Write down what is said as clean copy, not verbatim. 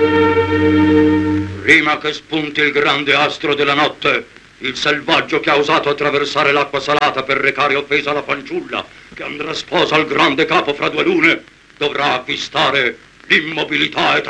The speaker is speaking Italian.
Prima che spunti il grande astro della notte, il selvaggio che ha osato attraversare l'acqua salata per recare offesa alla fanciulla, che andrà sposa al grande capo fra due lune, dovrà acquistare l'immobilità eterna.